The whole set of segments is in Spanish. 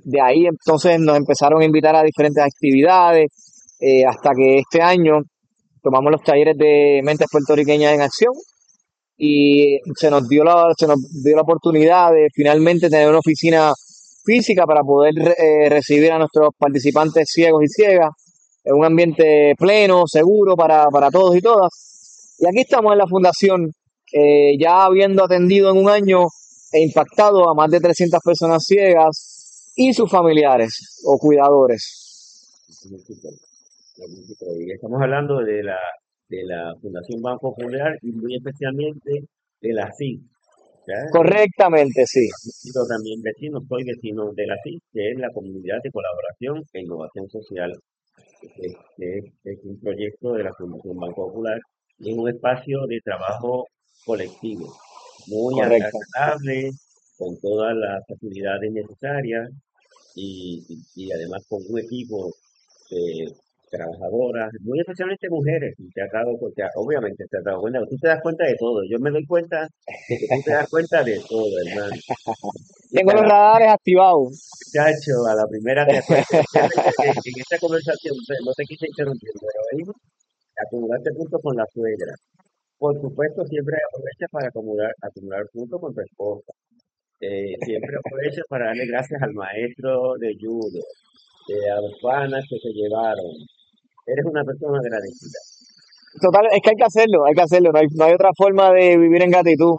De ahí entonces nos empezaron a invitar a diferentes actividades, hasta que este año tomamos los talleres de Mentes Puertorriqueñas en Acción y se nos dio la oportunidad de finalmente tener una oficina física para poder recibir a nuestros participantes ciegos y ciegas en un ambiente pleno, seguro para todos y todas. Y aquí estamos en la fundación, ya habiendo atendido en un año e impactado a más de 300 personas ciegas y sus familiares o cuidadores. Magnífico, magnífico. Y estamos hablando de la Fundación Banco Popular y muy especialmente de la CIC. ¿Ya? Correctamente, sí. Yo también vecino, soy vecino de la CIC, que es la Comunidad de Colaboración e Innovación Social, es un proyecto de la Fundación Banco Popular y es un espacio de trabajo colectivo, muy Correcto. agradable, con todas las facilidades necesarias y además con un equipo de trabajadoras, muy especialmente mujeres, y te has dado cuenta, obviamente te has dado cuenta, tú te das cuenta de todo, yo me doy cuenta de que tú te das cuenta de todo, hermano. Y Tengo que a los la radares activados. muchacho, a la primera te acuerdas, fíjate que en esta conversación no te quise interrumpir, pero ahí acumulaste puntos con la suegra. Por supuesto, siempre aprovecha para acumular puntos con tu esposa. Siempre aprovecha para darle gracias al maestro de judo, a los panas que se llevaron. Eres una persona agradecida. Total, es que hay que hacerlo, no hay otra forma de vivir en gratitud.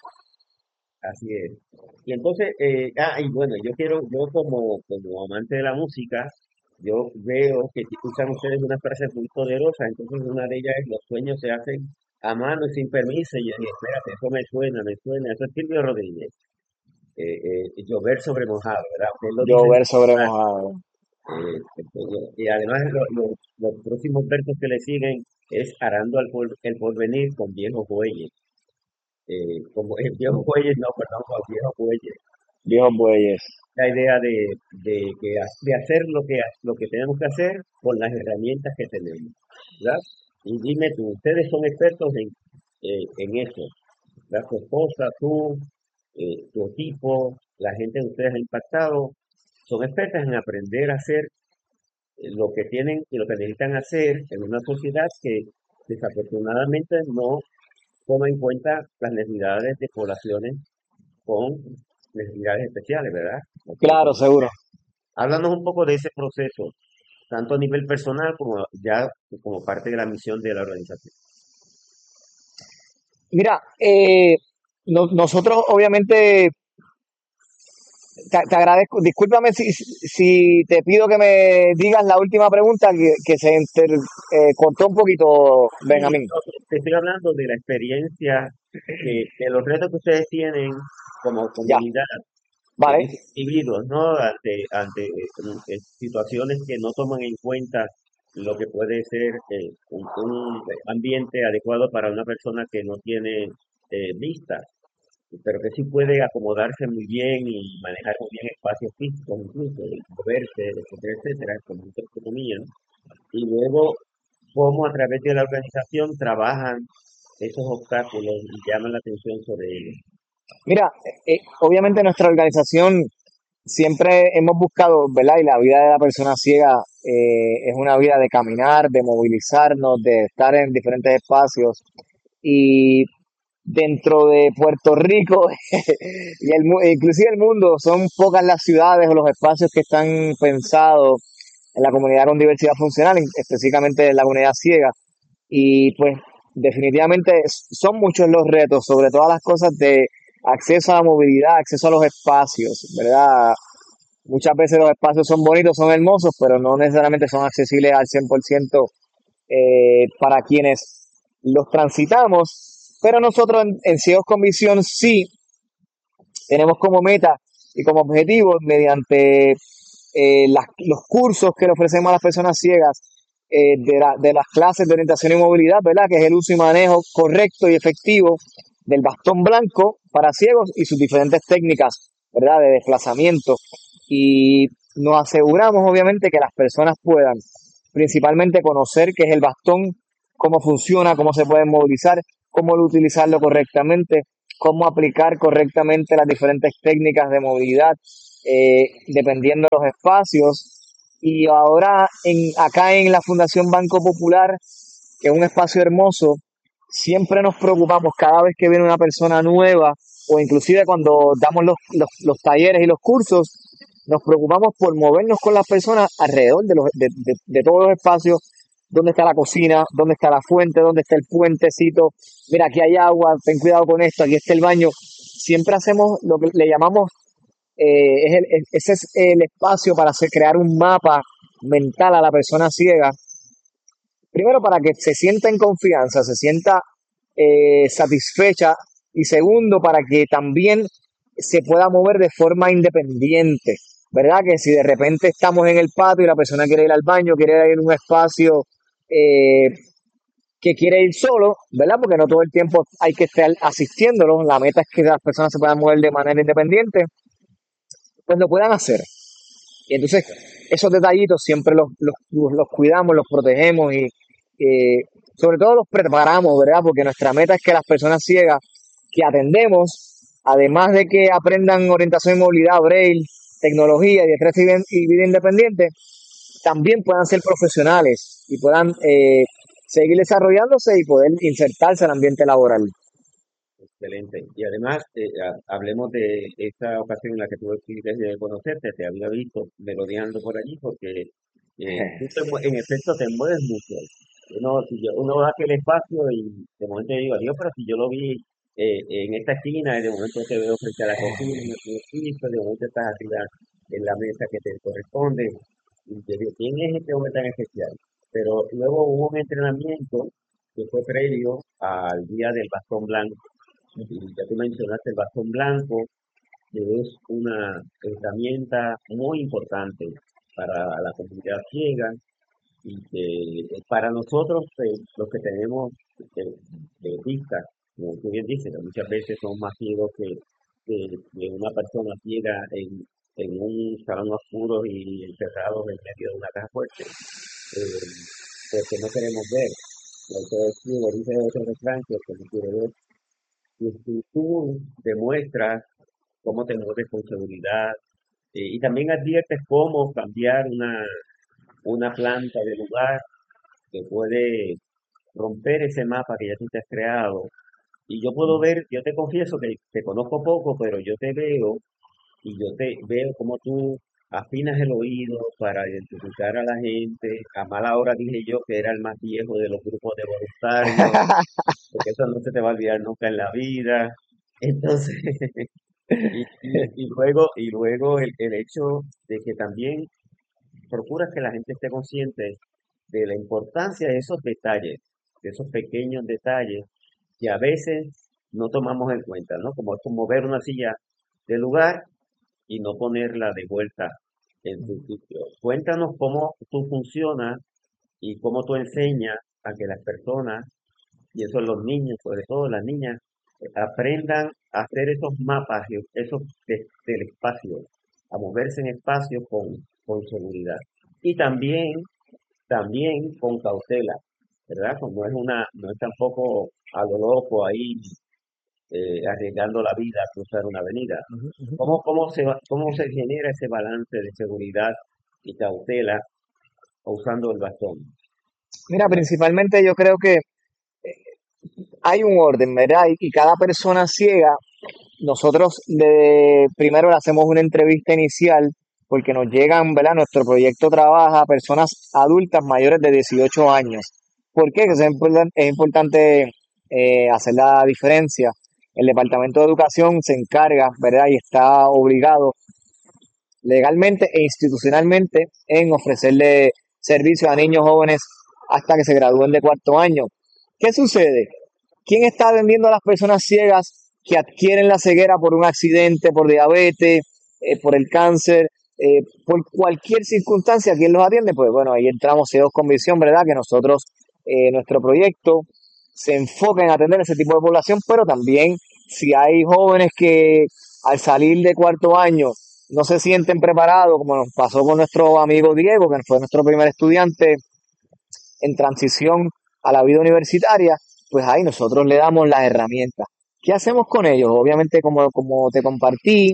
Así es. Y entonces, y bueno, yo como amante de la música, yo veo que usan ustedes unas frases muy poderosas. Entonces, una de ellas es: los sueños se hacen a mano y sin permiso. Y yo dije, espérate, eso me suena. Eso es Silvio Rodríguez. Llover sobre mojado, ¿verdad? Aunque él lo dice en Llover su sobre lugar. mojado. Y además, los próximos versos que le siguen es arando el porvenir con viejos bueyes. Como el viejo bueyes, no, perdón, con viejos bueyes. Viejos bueyes. La idea de hacer lo que tenemos que hacer con las herramientas que tenemos, ¿verdad? Y dime tú, ustedes son expertos en eso, ¿verdad? Tu esposa, tú, tu equipo, la gente que ustedes han impactado, son expertas en aprender a hacer lo que tienen y lo que necesitan hacer en una sociedad que desafortunadamente no toma en cuenta las necesidades de poblaciones con necesidades especiales, ¿verdad? Claro, seguro. Háblanos un poco de ese proceso, tanto a nivel personal como ya como parte de la misión de la organización. Mira, nosotros obviamente te agradezco. Discúlpame si te pido que me digas la última pregunta que se cortó un poquito, Sí, Benjamín. no, te estoy hablando de la experiencia, de los retos que ustedes tienen como Ya, comunidad, vale. como individuos, ¿no? Ante situaciones que no toman en cuenta lo que puede ser un ambiente adecuado para una persona que no tiene vista, pero que sí puede acomodarse muy bien y manejar muy bien espacios físicos, incluso, y moverse, etcétera, etcétera, como mucha economía, ¿no? Y luego cómo a través de la organización trabajan esos obstáculos y llaman la atención sobre ellos. Mira, obviamente nuestra organización siempre hemos buscado, ¿verdad? Y la vida de la persona ciega es una vida de caminar, de movilizarnos, de estar en diferentes espacios. Y dentro de Puerto Rico inclusive el mundo, son pocas las ciudades o los espacios que están pensados en la comunidad con diversidad funcional, específicamente en la comunidad ciega. Y pues definitivamente son muchos los retos, sobre todas las cosas de acceso a la movilidad, acceso a los espacios, ¿verdad? Muchas veces los espacios son bonitos, son hermosos, pero no necesariamente son accesibles al 100% para quienes los transitamos. Pero nosotros en Ciegos con Visión sí tenemos como meta y como objetivo, mediante los cursos que le ofrecemos a las personas ciegas, de las clases de orientación y movilidad, ¿verdad? Que es el uso y manejo correcto y efectivo del bastón blanco para ciegos y sus diferentes técnicas, ¿verdad? De desplazamiento. Y nos aseguramos, obviamente, que las personas puedan principalmente conocer qué es el bastón, cómo funciona, cómo se puede movilizar, cómo utilizarlo correctamente, cómo aplicar correctamente las diferentes técnicas de movilidad, dependiendo de los espacios. Y ahora acá en la Fundación Banco Popular, que es un espacio hermoso, siempre nos preocupamos cada vez que viene una persona nueva o inclusive cuando damos los talleres y los cursos, nos preocupamos por movernos con las personas alrededor de todos los espacios, dónde está la cocina, dónde está la fuente, dónde está el puentecito, mira, aquí hay agua, ten cuidado con esto, aquí está el baño. Siempre hacemos lo que le llamamos, ese es el espacio para crear un mapa mental a la persona ciega. Primero, para que se sienta en confianza, se sienta satisfecha. Y segundo, para que también se pueda mover de forma independiente. ¿Verdad? Que si de repente estamos en el patio y la persona quiere ir al baño, quiere ir a un espacio eh, que quiere ir solo, ¿verdad? Porque no todo el tiempo hay que estar asistiéndolo. La meta es que las personas se puedan mover de manera independiente, pues lo puedan hacer. Y entonces esos detallitos siempre los cuidamos, los protegemos y sobre todo los preparamos, ¿verdad? Porque nuestra meta es que las personas ciegas que atendemos, además de que aprendan orientación y movilidad, braille, tecnología y destreza y vida independiente, también puedan ser profesionales y puedan seguir desarrollándose y poder insertarse al ambiente laboral. Excelente. Y además, hablemos de esta ocasión en la que tuve el privilegio de conocerte. Te había visto merodeando por allí porque en efecto te mueves mucho. Uno va a aquel espacio y de momento digo, Dios, pero si yo lo vi en esta esquina y de momento te veo frente a la cocina, en el primer piso, de momento estás arriba en la mesa que te corresponde. Y te digo, ¿quién es este hombre tan especial? Pero luego hubo un entrenamiento que fue previo al día del bastón blanco y ya tú mencionaste el bastón blanco, que es una herramienta muy importante para la comunidad ciega y que para nosotros, los que tenemos vista, como tú bien dices, que muchas veces son más ciegos que una persona ciega en un salón oscuro y encerrados en medio de una caja fuerte, eh, pues que no queremos ver. El autor es ciego, dice otro refrán que no quiere ver. Y si tú demuestras cómo te mueves con seguridad y también adviertes cómo cambiar una planta de lugar que puede romper ese mapa que ya tú te has creado. Y yo puedo ver, yo te confieso que te conozco poco, pero yo te veo y yo te veo como tú afinas el oído para identificar a la gente. A mala hora dije yo que era el más viejo de los grupos de voluntarios, porque eso no se te va a olvidar nunca en la vida. Entonces, y luego el hecho de que también procuras que la gente esté consciente de la importancia de esos detalles, de esos pequeños detalles que a veces no tomamos en cuenta, ¿no? Como es como mover una silla de lugar y no ponerla de vuelta en su sitio. Cuéntanos cómo tú funcionas y cómo tú enseñas a que las personas, y eso los niños, sobre todo las niñas, aprendan a hacer esos mapas, esos del espacio, a moverse en espacio con seguridad. Y también con cautela, ¿verdad? Como no es tampoco a lo loco ahí arriesgando la vida a cruzar una avenida. ¿Cómo se genera ese balance de seguridad y cautela usando el bastón? Mira, principalmente yo creo que hay un orden, ¿verdad? Y cada persona ciega, nosotros primero le hacemos una entrevista inicial porque nos llegan, ¿verdad? Nuestro proyecto trabaja a personas adultas mayores de 18 años. ¿Por qué? Que es importante hacer la diferencia. El Departamento de Educación se encarga, ¿verdad? Y está obligado legalmente e institucionalmente en ofrecerle servicios a niños jóvenes hasta que se gradúen de cuarto año. ¿Qué sucede? ¿Quién está atendiendo a las personas ciegas que adquieren la ceguera por un accidente, por diabetes, por el cáncer, por cualquier circunstancia? ¿Quién los atiende? Pues bueno, ahí entramos Ciegos con Visión, ¿verdad? Que nosotros, nuestro proyecto se enfoca en atender a ese tipo de población, pero también si hay jóvenes que al salir de cuarto año no se sienten preparados, como nos pasó con nuestro amigo Diego, que fue nuestro primer estudiante en transición a la vida universitaria, pues ahí nosotros le damos las herramientas. ¿Qué hacemos con ellos? Obviamente, como te compartí,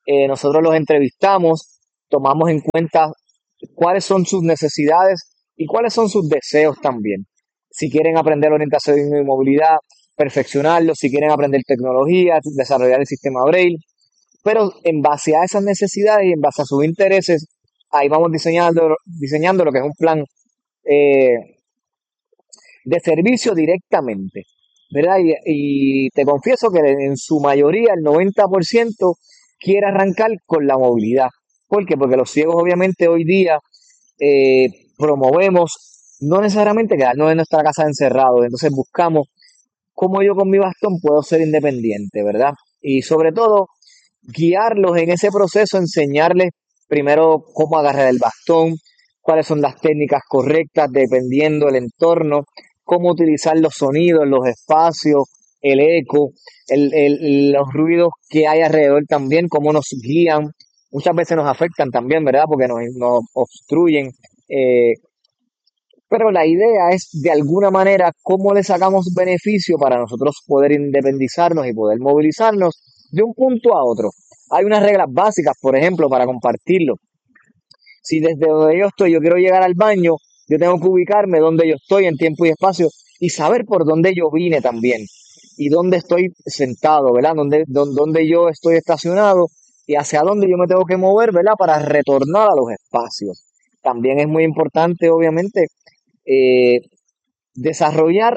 nosotros los entrevistamos, tomamos en cuenta cuáles son sus necesidades y cuáles son sus deseos también. Si quieren aprender orientación y movilidad, perfeccionarlo, si quieren aprender tecnología, desarrollar el sistema Braille, pero en base a esas necesidades y en base a sus intereses, ahí vamos diseñando lo que es un plan eh, de servicio directamente, ¿verdad? Y te confieso que en su mayoría, el 90% quiere arrancar con la movilidad. ¿Por qué? Porque los ciegos obviamente hoy día eh, promovemos no necesariamente quedarnos en nuestra casa encerrados, entonces buscamos cómo yo con mi bastón puedo ser independiente, ¿verdad? Y sobre todo, guiarlos en ese proceso, enseñarles primero cómo agarrar el bastón, cuáles son las técnicas correctas dependiendo del entorno, cómo utilizar los sonidos, los espacios, el eco, los ruidos que hay alrededor también, cómo nos guían. Muchas veces nos afectan también, ¿verdad? Porque nos obstruyen. eh, pero la idea es, de alguna manera, cómo le sacamos beneficio para nosotros poder independizarnos y poder movilizarnos de un punto a otro. Hay unas reglas básicas, por ejemplo, para compartirlo. Si desde donde yo estoy yo quiero llegar al baño, yo tengo que ubicarme donde yo estoy en tiempo y espacio y saber por dónde yo vine también y dónde estoy sentado, ¿verdad? Dónde yo estoy estacionado y hacia dónde yo me tengo que mover, ¿verdad? Para retornar a los espacios. También es muy importante, obviamente, eh, desarrollar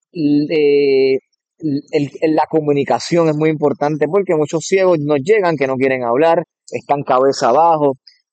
eh, la comunicación es muy importante porque muchos ciegos nos llegan que no quieren hablar, están cabeza abajo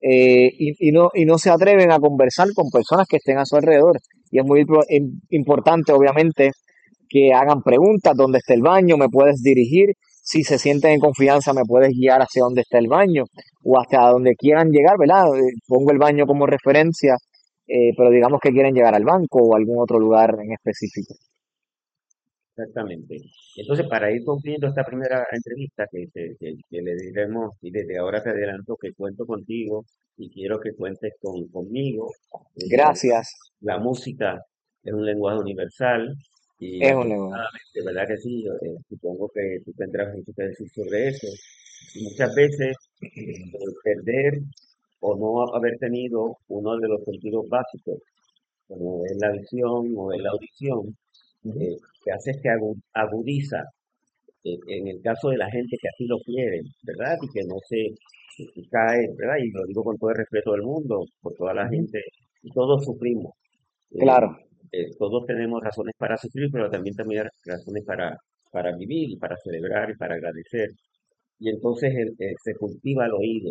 y no se atreven a conversar con personas que estén a su alrededor. Y es muy importante, obviamente, que hagan preguntas: ¿dónde está el baño? ¿Me puedes dirigir? Si se sienten en confianza, me puedes guiar hacia dónde está el baño o hasta donde quieran llegar, ¿verdad? Pongo el baño como referencia, pero digamos que quieren llegar al banco o a algún otro lugar en específico. Exactamente. Entonces, para ir concluyendo esta primera entrevista que le diremos, y desde ahora te adelanto que cuento contigo y quiero que cuentes conmigo. La, Gracias. la música es un lenguaje universal y Es un lenguaje. afortunadamente, ¿verdad que sí? Yo, supongo que tú tendrás mucho que decir sobre eso. Y muchas veces perder o no haber tenido uno de los sentidos básicos, como es la visión o es la audición, Ujú. que hace es que agudiza, en el caso de la gente que así lo quiere, ¿verdad? Y que no se cae, ¿verdad? Y lo digo con todo el respeto del mundo, por toda la Ujú. gente, y todos sufrimos, eh, Claro, todos tenemos razones para sufrir, pero también razones para vivir, y para celebrar y para agradecer. Y entonces se cultiva el oído.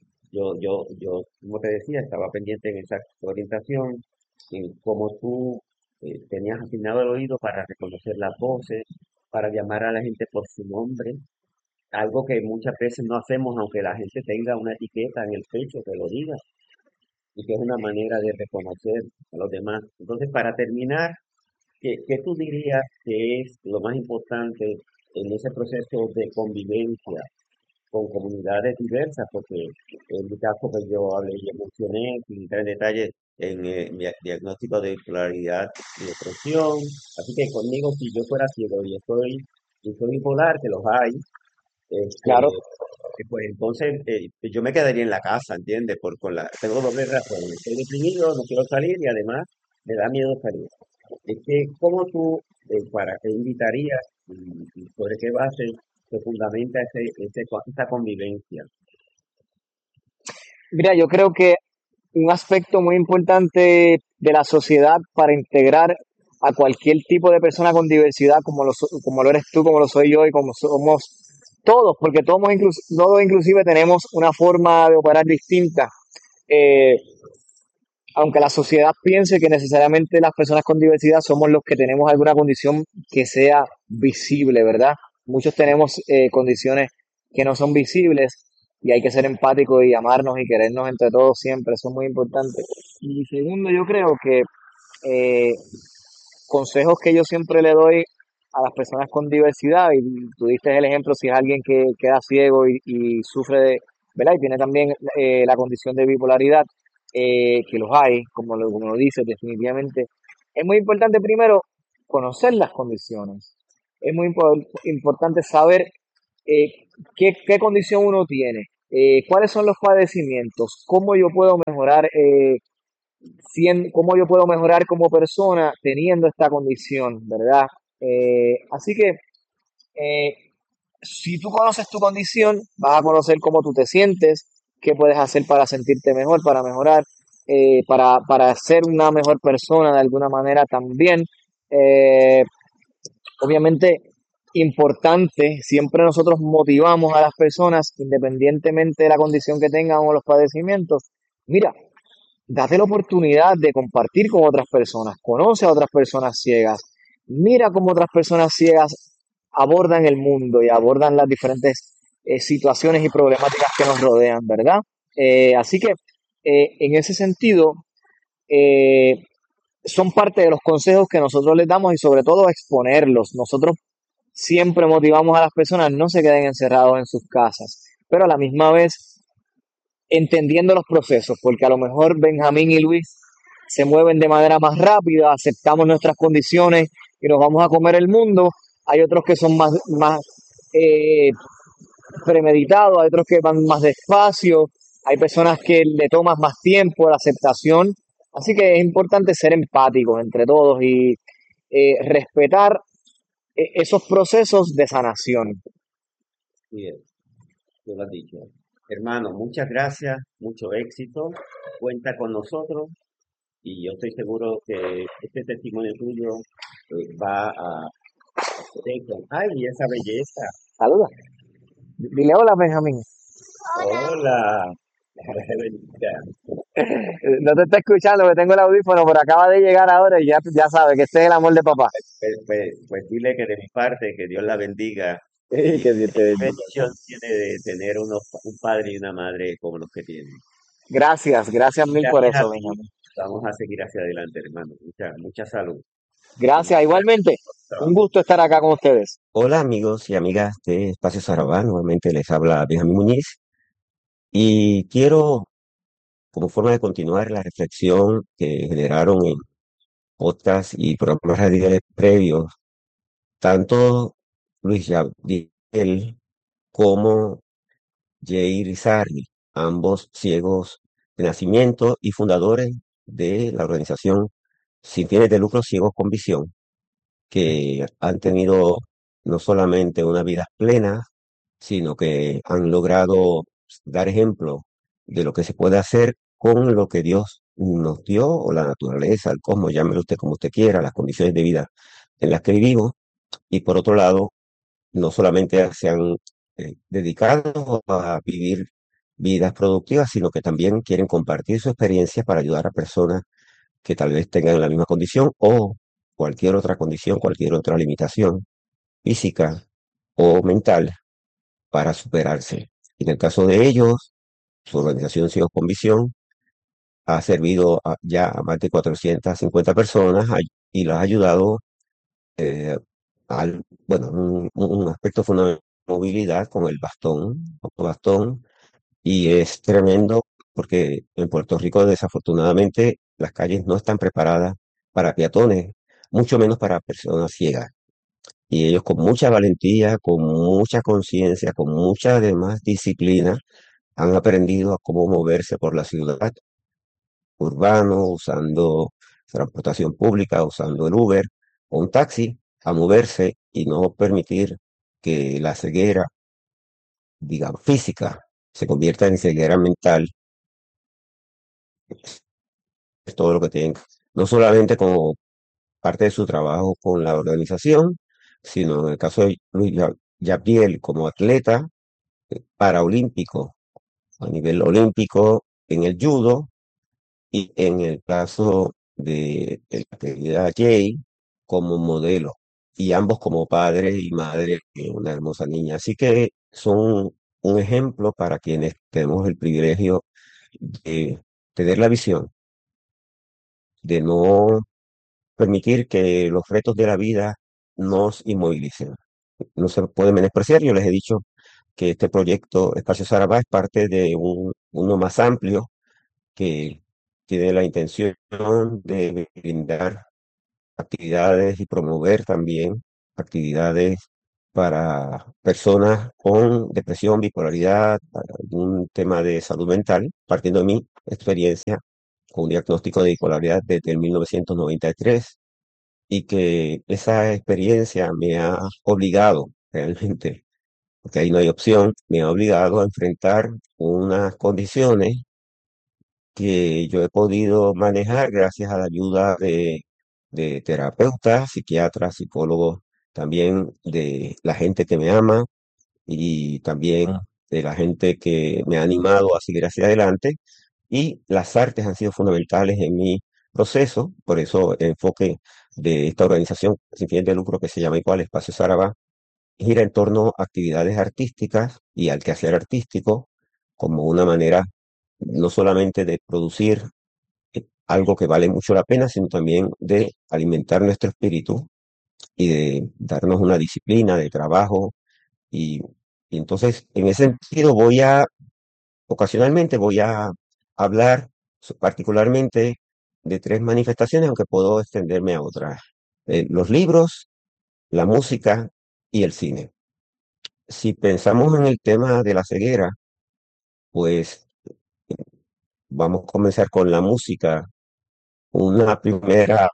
Como te decía, estaba pendiente en esa orientación, en cómo tú tenías afinado el oído para reconocer las voces, para llamar a la gente por su nombre, algo que muchas veces no hacemos aunque la gente tenga una etiqueta en el pecho que lo diga, y que es una manera de reconocer a los demás. Entonces, para terminar, ¿qué tú dirías que es lo más importante en ese proceso de convivencia con comunidades diversas? Porque en mi caso, pues yo hablé y mencioné, sin entrar en detalle, en mi diagnóstico de bipolaridad y depresión. Así que conmigo, si yo fuera ciego y soy bipolar, que los hay, claro. pues entonces yo me quedaría en la casa, ¿entiendes? Tengo doble razón. Estoy deprimido, no quiero salir y además me da miedo salir. Es que, ¿cómo tú, para qué invitarías y sobre qué base se fundamenta esa convivencia? Mira, yo creo que un aspecto muy importante de la sociedad para integrar a cualquier tipo de persona con diversidad, como lo eres tú, como lo soy yo y como somos todos, porque todos inclusive tenemos una forma de operar distinta. Eh, Aunque la sociedad piense que necesariamente las personas con diversidad somos los que tenemos alguna condición que sea visible, ¿verdad? Muchos tenemos condiciones que no son visibles y hay que ser empáticos y amarnos y querernos entre todos siempre, eso es muy importante. Y segundo, yo creo que eh, consejos que yo siempre le doy a las personas con diversidad, y tú diste el ejemplo, si es alguien que queda ciego y sufre de, ¿verdad? Y tiene también la condición de bipolaridad, que los hay, como lo dices, definitivamente. Es muy importante primero conocer las condiciones. Es muy importante saber qué condición uno tiene. ¿Cuáles son los padecimientos? ¿Cómo yo puedo mejorar, cómo yo puedo mejorar como persona teniendo esta condición, ¿verdad? Así que eh, si tú conoces tu condición, vas a conocer cómo tú te sientes, qué puedes hacer para sentirte mejor, para mejorar, para ser una mejor persona de alguna manera también. Eh, Obviamente, importante, siempre nosotros motivamos a las personas, independientemente de la condición que tengan o los padecimientos. Mira, date la oportunidad de compartir con otras personas, conoce a otras personas ciegas, mira cómo otras personas ciegas abordan el mundo y abordan las diferentes situaciones y problemáticas que nos rodean, ¿verdad? Así que en ese sentido, eh, son parte de los consejos que nosotros les damos y sobre todo exponerlos. Nosotros siempre motivamos a las personas no se queden encerrados en sus casas, pero a la misma vez entendiendo los procesos, porque a lo mejor Benjamín y Luis se mueven de manera más rápida, aceptamos nuestras condiciones y nos vamos a comer el mundo. Hay otros que son más eh, premeditados, hay otros que van más despacio, hay personas que le toman más tiempo la aceptación. Así que es importante ser empáticos entre todos y respetar esos procesos de sanación. Sí, tú lo has dicho. Hermano, muchas gracias, mucho éxito. Cuenta con nosotros y yo estoy seguro que este testimonio tuyo va a hacer con, ay, esa belleza. Saluda. Dile hola, Benjamín. Hola. No te está escuchando, que tengo el audífono, pero acaba de llegar ahora y ya sabe que este es el amor de papá. Pues dile que de mi parte, que Dios la bendiga. Y Y que Dios te qué bendiga. bendición tiene de tener un padre y una madre como los que tienen. Gracias, gracias mil por Gracias a eso, ti. Benjamín. Vamos a seguir hacia adelante, hermano. Mucha salud y Gracias, mucha igualmente. Un trabajo. gusto estar acá con ustedes. Hola amigos y amigas de Espacio Sarabá, nuevamente les habla Benjamín Muñiz y quiero, como forma de continuar la reflexión que generaron en podcasts y programas radiales previos, tanto Luis Yabdiel como Jay Rizarri, ambos ciegos de nacimiento y fundadores de la organización sin fines de lucro Ciegos con Visión, que han tenido no solamente una vida plena, sino que han logrado dar ejemplo de lo que se puede hacer con lo que Dios nos dio, o la naturaleza, el cosmos, llámelo usted como usted quiera, las condiciones de vida en las que vivimos. Y por otro lado, no solamente se han dedicado a vivir vidas productivas, sino que también quieren compartir su experiencia para ayudar a personas que tal vez tengan la misma condición o cualquier otra condición, cualquier otra limitación física o mental para superarse. En el caso de ellos, su organización Ciegos con Visión ha servido ya a más de 450 personas y los ha ayudado bueno, un aspecto fundamental de movilidad con el bastón, y es tremendo porque en Puerto Rico desafortunadamente las calles no están preparadas para peatones, mucho menos para personas ciegas. Y ellos con mucha valentía, con mucha conciencia, con mucha además disciplina, han aprendido a cómo moverse por la ciudad urbano, usando transportación pública, usando el Uber o un taxi, a moverse y no permitir que la ceguera, digamos, física se convierta en ceguera mental. Es todo lo que tienen, no solamente como parte de su trabajo con la organización, sino en el caso de Luis Yapiel como atleta paraolímpico, a nivel olímpico en el judo, y en el caso de la querida Jay como modelo, y ambos como padre y madre de una hermosa niña. Así que son un ejemplo para quienes tenemos el privilegio de tener la visión de no permitir que los retos de la vida nos inmovilicen. No se puede menospreciar. Yo les he dicho que este proyecto Espacio Sarabá es parte de uno más amplio que tiene la intención de brindar actividades y promover también actividades para personas con depresión, bipolaridad, algún tema de salud mental, partiendo de mi experiencia con un diagnóstico de bipolaridad desde el 1993 y que esa experiencia me ha obligado realmente, porque ahí no hay opción, me ha obligado a enfrentar unas condiciones que yo he podido manejar gracias a la ayuda de terapeutas, psiquiatras, psicólogos, también de la gente que me ama y también de la gente que me ha animado a seguir hacia adelante. Y las artes han sido fundamentales en mi proceso, por eso el enfoque de esta organización sin fines de lucro que se llama igual Espacio Sarabá gira en torno a actividades artísticas y al quehacer artístico como una manera no solamente de producir algo que vale mucho la pena, sino también de alimentar nuestro espíritu y de darnos una disciplina de trabajo. Y, y entonces, en ese sentido, ocasionalmente voy a hablar particularmente de tres manifestaciones, aunque puedo extenderme a otras. Los libros, la música y el cine. Si pensamos en el tema de la ceguera, pues vamos a comenzar con la música. Una primera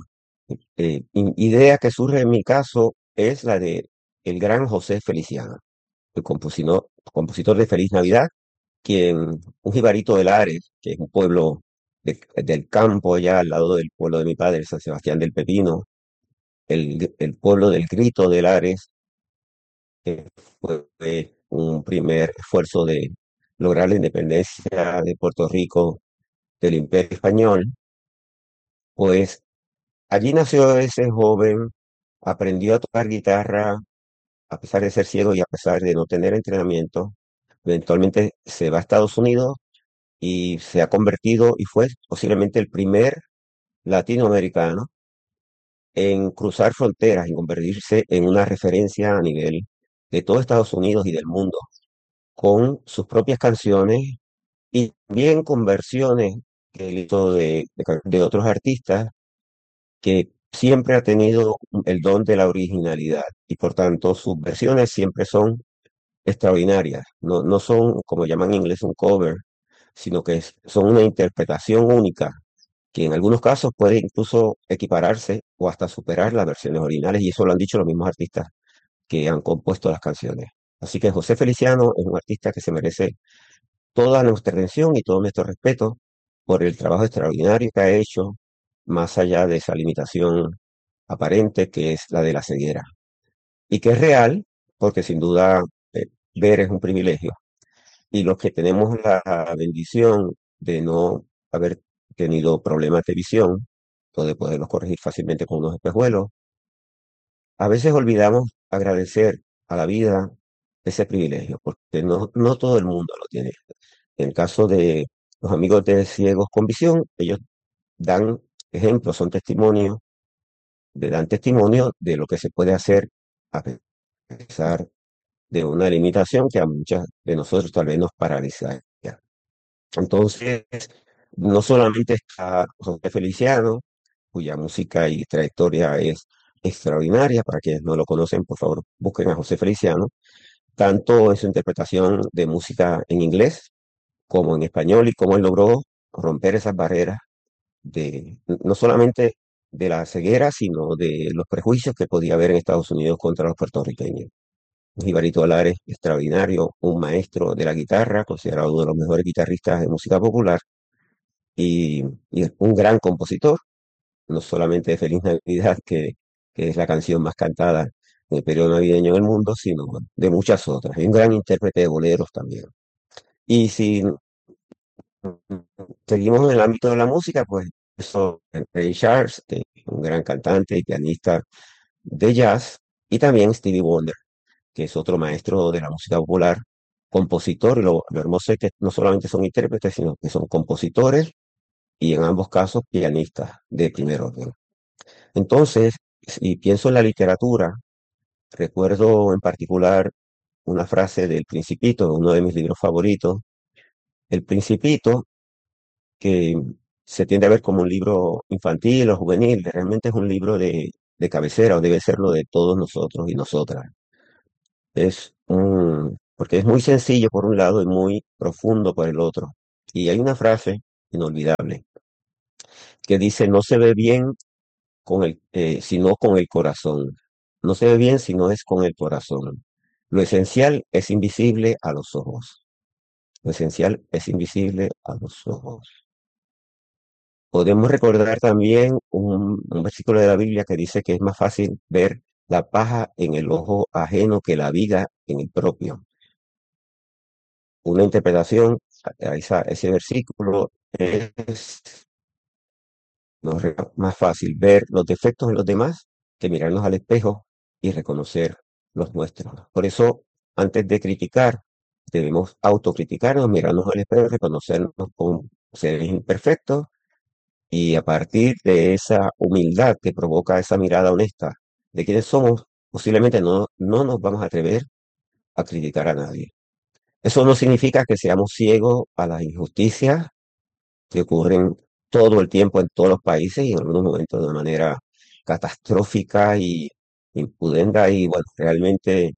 idea que surge en mi caso es la de el gran José Feliciano, el compositor de Feliz Navidad, un jibarito de Lares, que es un pueblo del campo allá al lado del pueblo de mi padre, San Sebastián del Pepino, el pueblo del Grito de Lares, que fue un primer esfuerzo de lograr la independencia de Puerto Rico del Imperio Español, pues allí nació ese joven, aprendió a tocar guitarra a pesar de ser ciego y a pesar de no tener entrenamiento. Eventualmente se va a Estados Unidos y se ha convertido y fue posiblemente el primer latinoamericano en cruzar fronteras, en convertirse en una referencia a nivel de todo Estados Unidos y del mundo, con sus propias canciones y también con versiones que él hizo de otros artistas que siempre ha tenido el don de la originalidad y por tanto sus versiones siempre son extraordinarias. No, no son, como llaman en inglés, un cover, sino que son una interpretación única que en algunos casos puede incluso equipararse o hasta superar las versiones originales, y eso lo han dicho los mismos artistas que han compuesto las canciones. Así que José Feliciano es un artista que se merece toda nuestra atención y todo nuestro respeto por el trabajo extraordinario que ha hecho, más allá de esa limitación aparente que es la de la ceguera, y que es real, porque sin duda ver es un privilegio. Y los que tenemos la bendición de no haber tenido problemas de visión o de poderlos corregir fácilmente con unos espejuelos, a veces olvidamos agradecer a la vida ese privilegio, porque no todo el mundo lo tiene. En el caso de los amigos de ciegos con visión, ellos dan ejemplos, dan testimonio de lo que se puede hacer a pesar de una limitación que a muchas de nosotros tal vez nos paraliza. Entonces, no solamente está José Feliciano, cuya música y trayectoria es extraordinaria, para quienes no lo conocen, por favor, busquen a José Feliciano, tanto en su interpretación de música en inglés como en español y cómo él logró romper esas barreras no solamente de la ceguera, sino de los prejuicios que podía haber en Estados Unidos contra los puertorriqueños. Un Jibarito Alares extraordinario, un maestro de la guitarra, considerado uno de los mejores guitarristas de música popular y, y un gran compositor, no solamente de Feliz Navidad, que es la canción más cantada en el periodo navideño en el mundo, sino de muchas otras. Y un gran intérprete de boleros también. Y si seguimos en el ámbito de la música, pues eso, Ray Charles, que es un gran cantante y pianista de jazz, y también Stevie Wonder, que es otro maestro de la música popular, compositor, y lo hermoso es que no solamente son intérpretes, sino que son compositores y en ambos casos pianistas de primer orden. Entonces, si pienso en la literatura, recuerdo en particular una frase del Principito, uno de mis libros favoritos. El Principito, que se tiende a ver como un libro infantil o juvenil, realmente es un libro de cabecera, o debe serlo de todos nosotros y nosotras. porque es muy sencillo por un lado y muy profundo por el otro. Y hay una frase inolvidable que dice, no se ve bien sino con el corazón. No se ve bien si no es con el corazón. Lo esencial es invisible a los ojos. Lo esencial es invisible a los ojos. Podemos recordar también un versículo de la Biblia que dice que es más fácil ver la paja en el ojo ajeno que la viga en el propio. Una interpretación a ese versículo es más fácil ver los defectos en los demás que mirarnos al espejo y reconocer los nuestros. Por eso, antes de criticar, debemos autocriticarnos, mirarnos al espejo, reconocernos como seres imperfectos y a partir de esa humildad que provoca esa mirada honesta de quienes somos, posiblemente no nos vamos a atrever a criticar a nadie. Eso no significa que seamos ciegos a las injusticias que ocurren todo el tiempo en todos los países y en algunos momentos de manera catastrófica y impudenda y bueno, realmente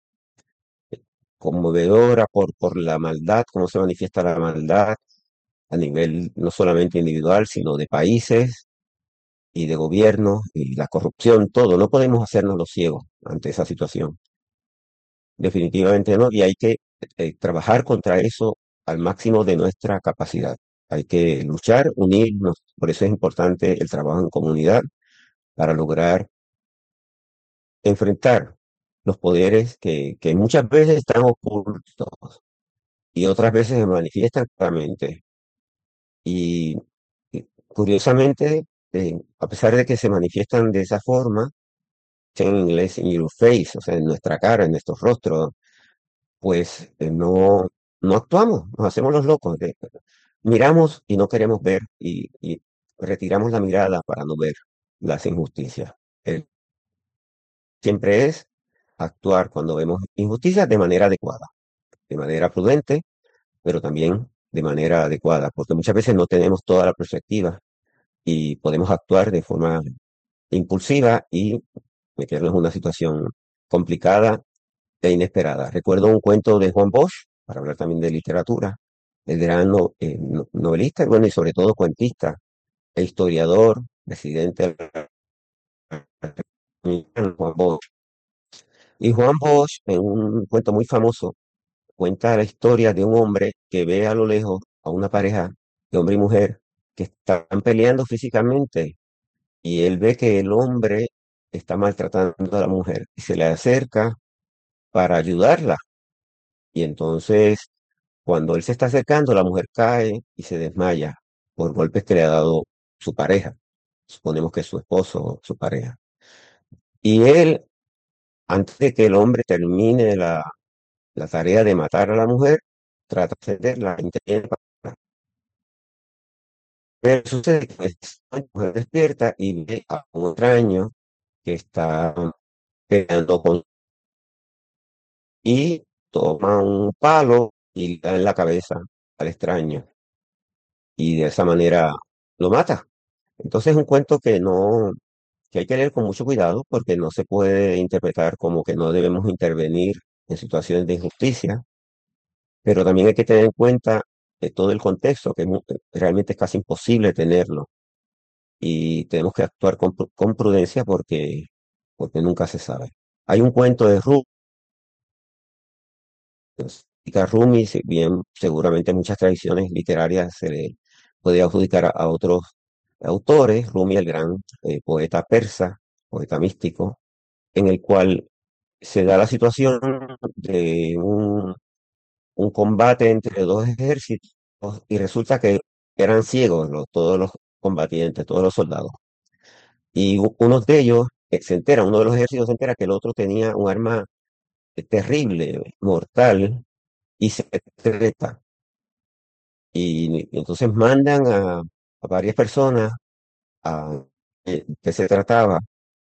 conmovedora por la maldad, cómo se manifiesta la maldad a nivel no solamente individual, sino de países y de gobiernos y la corrupción, todo. No podemos hacernos los ciegos ante esa situación. Definitivamente no, y hay que trabajar contra eso al máximo de nuestra capacidad. Hay que luchar, unirnos, por eso es importante el trabajo en comunidad para lograr enfrentar los poderes que muchas veces están ocultos y otras veces se manifiestan claramente. Y, y curiosamente, a pesar de que se manifiestan de esa forma, en inglés in your face, o sea, en nuestra cara, en nuestros rostros, pues no actuamos, nos hacemos los locos. Miramos y no queremos ver y retiramos la mirada para no ver las injusticias. Siempre es actuar cuando vemos injusticias de manera adecuada, de manera prudente, pero también de manera adecuada, porque muchas veces no tenemos toda la perspectiva y podemos actuar de forma impulsiva y meternos en una situación complicada e inesperada. Recuerdo un cuento de Juan Bosch, para hablar también de literatura, el gran novelista, bueno, y sobre todo cuentista e historiador, presidente de la República, Juan Bosch. Y Juan Bosch, en un cuento muy famoso, cuenta la historia de un hombre que ve a lo lejos a una pareja de hombre y mujer que están peleando físicamente y él ve que el hombre está maltratando a la mujer y se le acerca para ayudarla. Y entonces, cuando él se está acercando, la mujer cae y se desmaya por golpes que le ha dado su pareja. Suponemos que es su esposo o su pareja. Y él, antes de que el hombre termine la tarea de matar a la mujer, trata de defenderla, interviene pero sucede que la mujer despierta y ve a un extraño que está peleando con y toma un palo y le da en la cabeza al extraño y de esa manera lo mata. Entonces es un cuento que hay que leer con mucho cuidado porque no se puede interpretar como que no debemos intervenir en situaciones de injusticia, pero también hay que tener en cuenta todo el contexto, que realmente es casi imposible tenerlo y tenemos que actuar con prudencia porque nunca se sabe. Hay un cuento de Rumi, Rumi, si bien seguramente muchas tradiciones literarias se le puede adjudicar a otros autores, Rumi, el gran poeta persa, poeta místico, en el cual se da la situación de un combate entre dos ejércitos y resulta que eran ciegos todos los combatientes, todos los soldados. Y uno de ellos se entera, uno de los ejércitos se entera que el otro tenía un arma terrible, mortal, y se treta. Y entonces mandan a varias personas a que se trataba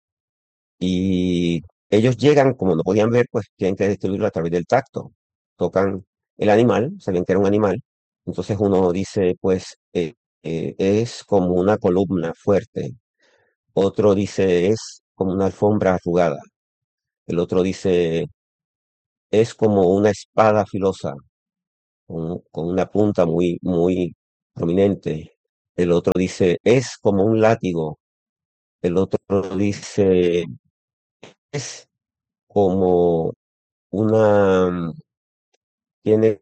y ellos llegan, como no podían ver, pues tienen que destruirlo a través del tacto. Tocan el animal, sabían que era un animal. Entonces uno dice, pues es como una columna fuerte. Otro dice, es como una alfombra arrugada. El otro dice, es como una espada filosa, con una punta muy, muy prominente. El otro dice, es como un látigo. El otro dice, es como una, tiene,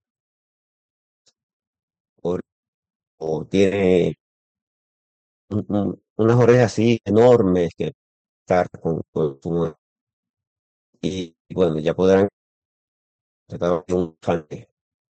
o, o tiene unas orejas así enormes que estar y bueno, ya podrán tratar de un infante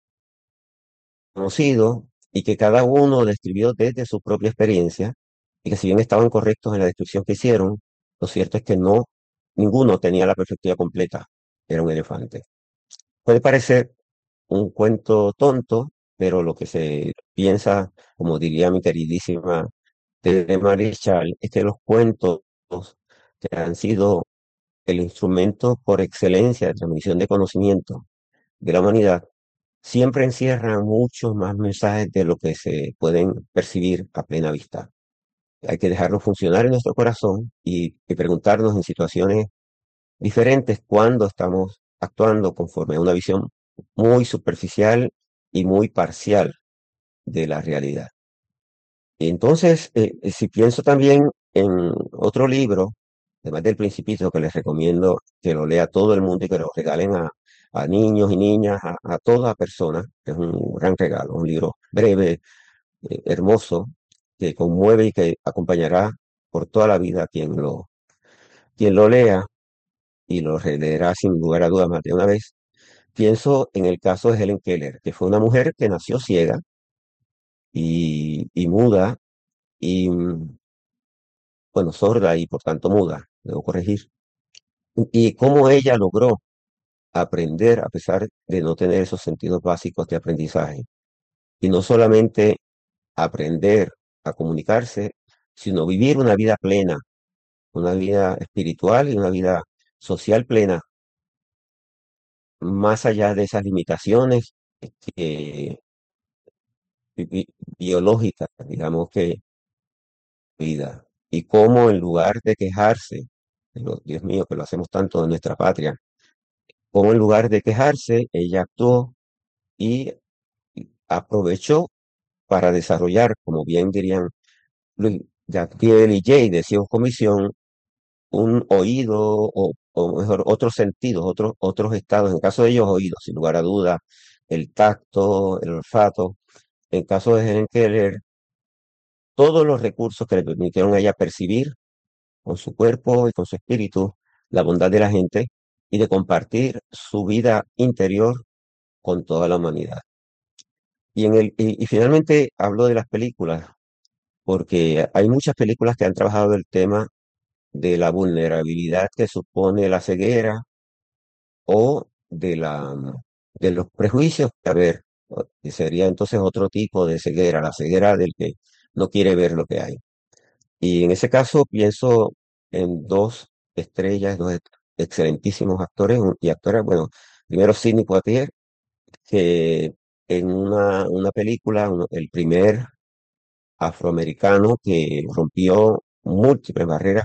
conocido y que cada uno describió desde su propia experiencia y que si bien estaban correctos en la descripción que hicieron, lo cierto es que no, ninguno tenía la perspectiva completa, era un elefante. Puede parecer un cuento tonto, pero lo que se piensa, como diría mi queridísima Tere Marichal, es que los cuentos que han sido el instrumento por excelencia de transmisión de conocimiento de la humanidad siempre encierran muchos más mensajes de lo que se pueden percibir a plena vista. Hay que dejarlo funcionar en nuestro corazón y preguntarnos en situaciones diferentes cuando estamos actuando conforme a una visión muy superficial y muy parcial de la realidad. Y entonces, si pienso también en otro libro, además del Principito, que les recomiendo que lo lea todo el mundo y que lo regalen a niños y niñas, a toda persona, que es un gran regalo, un libro breve, hermoso, que conmueve y que acompañará por toda la vida a quien lo lea y lo releerá sin lugar a dudas más de una vez. Pienso en el caso de Helen Keller, que fue una mujer que nació ciega y muda y, bueno, sorda y por tanto muda, debo corregir. Y cómo ella logró aprender a pesar de no tener esos sentidos básicos de aprendizaje. Y no solamente aprender a comunicarse, sino vivir una vida plena, una vida espiritual y una vida social plena, más allá de esas limitaciones que, biológicas, digamos que vida. Y cómo en lugar de quejarse, Dios mío, que lo hacemos tanto en nuestra patria, cómo en lugar de quejarse, ella actuó y aprovechó para desarrollar, como bien dirían Jacquiel y Jay de Ciegos Comisión, un oído o mejor, otros sentidos, otros estados, en el caso de ellos oídos, sin lugar a duda, el tacto, el olfato. En caso de Helen Keller, todos los recursos que le permitieron a ella percibir con su cuerpo y con su espíritu la bondad de la gente y de compartir su vida interior con toda la humanidad. Y finalmente hablo de las películas, porque hay muchas películas que han trabajado el tema de la vulnerabilidad que supone la ceguera o de los prejuicios. A ver, que sería entonces otro tipo de ceguera, la ceguera del que no quiere ver lo que hay. Y en ese caso pienso en dos estrellas, excelentísimos actores y actoras. Bueno, primero Sidney Poitier, que en una película, el primer afroamericano que rompió múltiples barreras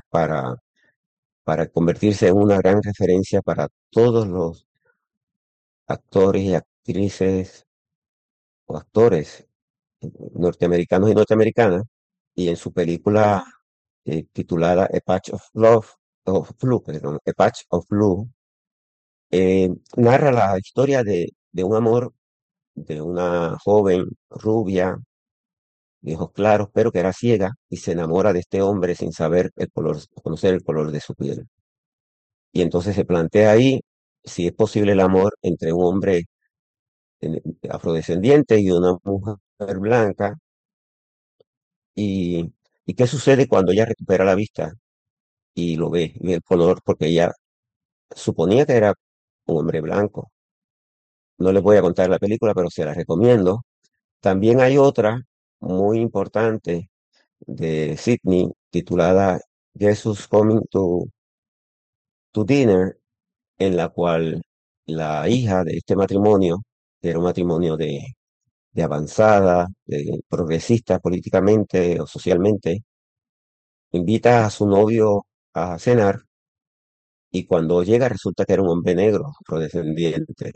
para convertirse en una gran referencia para todos los actores y actrices o actores norteamericanos y norteamericanas, y en su película titulada A Patch of Love, of Blue, perdón, A Patch of Blue, narra la historia de un amor de una joven rubia, de ojos claros, pero que era ciega y se enamora de este hombre sin saber el color, conocer el color de su piel. Y entonces se plantea ahí si es posible el amor entre un hombre eh, afrodescendiente y una mujer blanca, y, y qué sucede cuando ella recupera la vista y lo ve, y ve el color, porque ella suponía que era un hombre blanco. No les voy a contar la película, pero se la recomiendo. También hay otra muy importante de Sydney titulada Jesus Coming to Dinner, en la cual la hija de este matrimonio, que era un matrimonio de avanzada, de progresista políticamente o socialmente, invita a su novio a cenar y cuando llega resulta que era un hombre negro, afrodescendiente.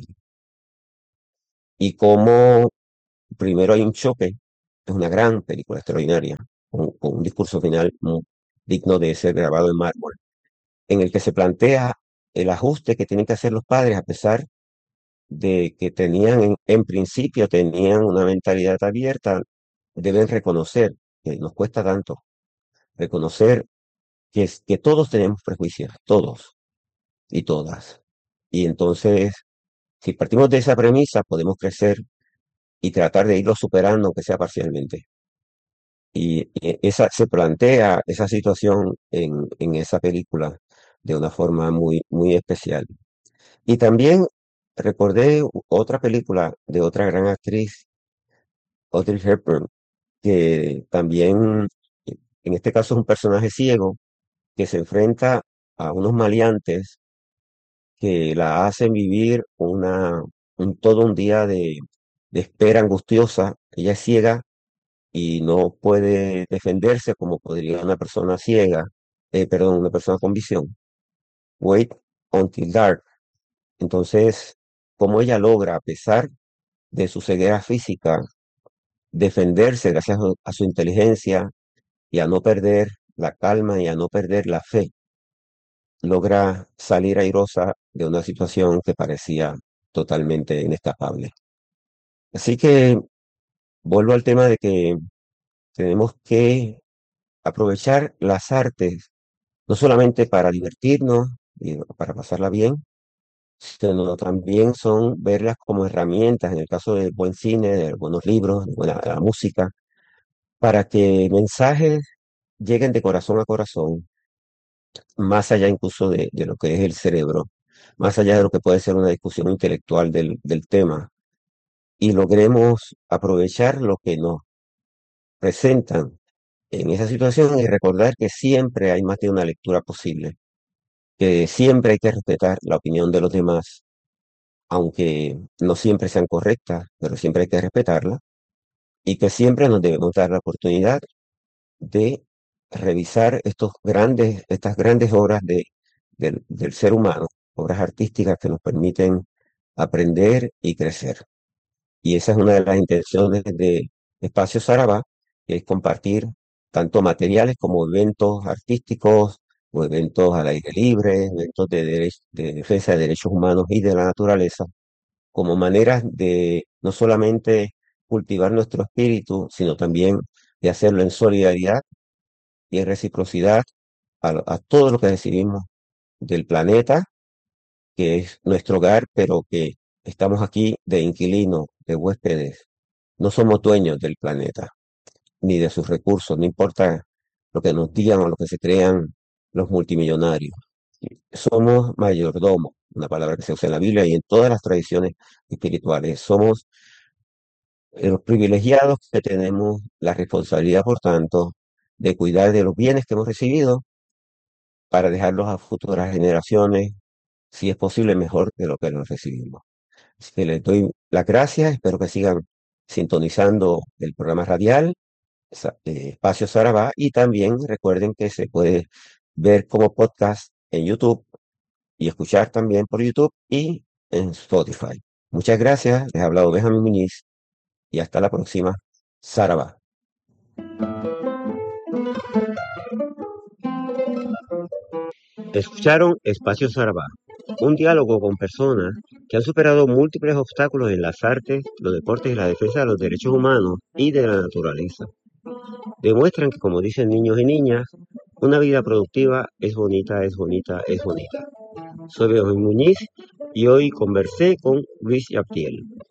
Y como primero hay un choque, es una gran película extraordinaria, con un discurso final digno de ser grabado en mármol, en el que se plantea el ajuste que tienen que hacer los padres a pesar de que tenían, en principio, tenían una mentalidad abierta, deben reconocer que nos cuesta tanto, reconocer que todos tenemos prejuicios, todos y todas. Y entonces, si partimos de esa premisa, podemos crecer y tratar de irlo superando, aunque sea parcialmente. Y se plantea esa situación en esa película de una forma muy, muy especial. Y también recordé otra película de otra gran actriz, Audrey Hepburn, que también, en este caso, es un personaje ciego que se enfrenta a unos maleantes que la hacen vivir todo un día de espera angustiosa. Ella es ciega y no puede defenderse como podría una persona ciega, perdón, una persona con visión. Wait until dark. Entonces, cómo ella logra, a pesar de su ceguera física, defenderse gracias a su inteligencia y a no perder la calma y a no perder la fe, logra salir airosa de una situación que parecía totalmente inescapable. Así que vuelvo al tema de que tenemos que aprovechar las artes, no solamente para divertirnos y para pasarla bien, sino también son verlas como herramientas, en el caso del buen cine, de buenos libros, de buena la música, para que mensajes lleguen de corazón a corazón, más allá incluso de lo que es el cerebro, más allá de lo que puede ser una discusión intelectual del tema, y logremos aprovechar lo que nos presentan en esa situación y recordar que siempre hay más de una lectura posible, que siempre hay que respetar la opinión de los demás, aunque no siempre sean correctas, pero siempre hay que respetarla, y que siempre nos debemos dar la oportunidad de revisar estas grandes obras del ser humano, obras artísticas que nos permiten aprender y crecer. Y esa es una de las intenciones de Espacio Sarabá, que es compartir tanto materiales como eventos artísticos o eventos al aire libre, eventos de defensa de derechos humanos y de la naturaleza, como maneras de no solamente cultivar nuestro espíritu, sino también de hacerlo en solidaridad y en reciprocidad a todo lo que recibimos del planeta, que es nuestro hogar, pero que estamos aquí de inquilinos, de huéspedes. No somos dueños del planeta, ni de sus recursos, no importa lo que nos digan o lo que se crean los multimillonarios. Somos mayordomos, una palabra que se usa en la Biblia y en todas las tradiciones espirituales. Somos los privilegiados que tenemos la responsabilidad, por tanto, de cuidar de los bienes que hemos recibido para dejarlos a futuras generaciones, si es posible, mejor de lo que los recibimos. Así que les doy las gracias, espero que sigan sintonizando el programa radial Espacio Sarabá y también recuerden que se puede ver como podcast en YouTube y escuchar también por YouTube y en Spotify. Muchas gracias, les ha hablado Benjamín Muñiz y hasta la próxima. Sarabá. Escucharon Espacio Sarabá, un diálogo con personas que han superado múltiples obstáculos en las artes, los deportes y la defensa de los derechos humanos y de la naturaleza. Demuestran que, como dicen niños y niñas, una vida productiva es bonita, es bonita, es bonita. Soy Benjamín Muñiz y hoy conversé con Luis Yaptiel.